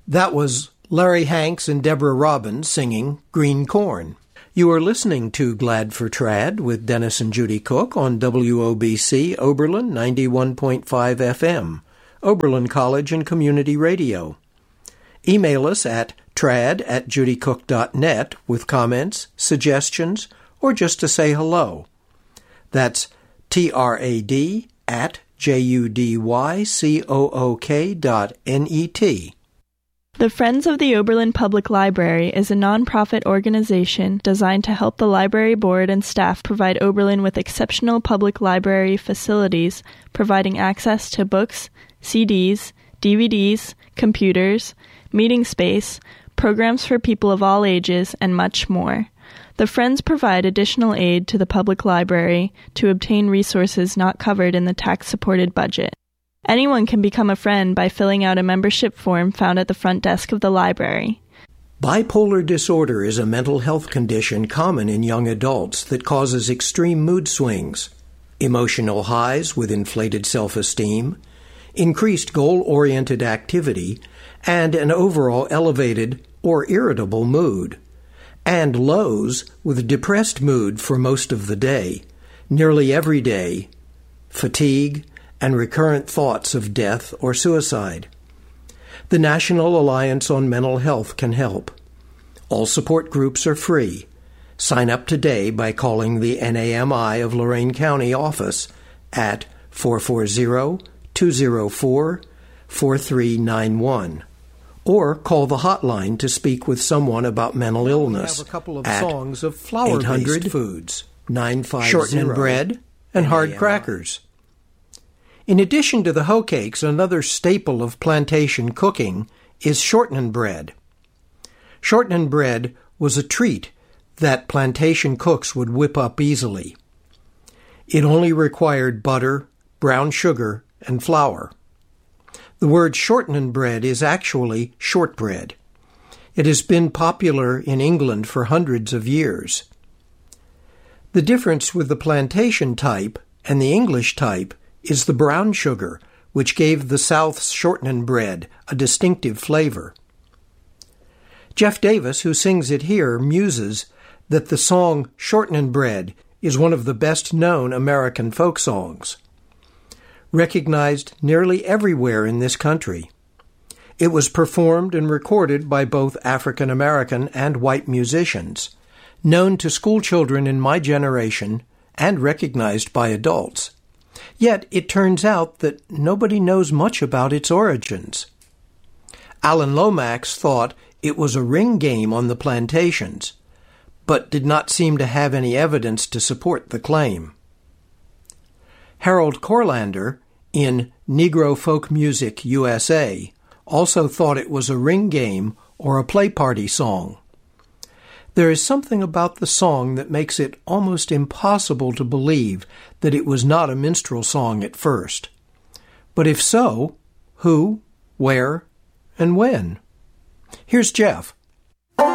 That was Larry Hanks and Deborah Robbins singing Green Corn. You are listening to Glad for Trad with Dennis and Judy Cook on WOBC Oberlin 91.5 FM, Oberlin College and Community Radio. Email us at trad@judycook.net with comments, suggestions, or just to say hello. That's trad@judycook.net. The Friends of the Oberlin Public Library is a nonprofit organization designed to help the library board and staff provide Oberlin with exceptional public library facilities, providing access to books, CDs, DVDs, computers, meeting space, programs for people of all ages, and much more. The Friends provide additional aid to the public library to obtain resources not covered in the tax-supported budget. Anyone can become a friend by filling out a membership form found at the front desk of the library. Bipolar disorder is a mental health condition common in young adults that causes extreme mood swings, emotional highs with inflated self-esteem, increased goal-oriented activity, and an overall elevated or irritable mood, and lows with depressed mood for most of the day, nearly every day, fatigue, and recurrent thoughts of death or suicide. The National Alliance on Mental Health can help. All support groups are free. Sign up today by calling the NAMI of Lorain County office at 440-204-4391. Or call the hotline to speak with someone about mental illness we have a couple of at songs of flour-based foods, 950 shortening bread, and hard crackers. In addition to the hoe cakes, another staple of plantation cooking is shortening bread. Shortening bread was a treat that plantation cooks would whip up easily. It only required butter, brown sugar, and flour. The word shortening bread is actually shortbread. It has been popular in England for hundreds of years. The difference with the plantation type and the English type is the brown sugar, which gave the South's shortening bread a distinctive flavor. Jeff Davis, who sings it here, muses that the song Shortening Bread is one of the best-known American folk songs, recognized nearly everywhere in this country. It was performed and recorded by both African American and white musicians, known to schoolchildren in my generation and recognized by adults. Yet it turns out that nobody knows much about its origins. Alan Lomax thought it was a ring game on the plantations, but did not seem to have any evidence to support the claim. Harold Corlander, in Negro Folk Music USA, also thought it was a ring game or a play party song. There is something about the song that makes it almost impossible to believe that it was not a minstrel song at first. But if so, who, where, and when? Here's Jeff.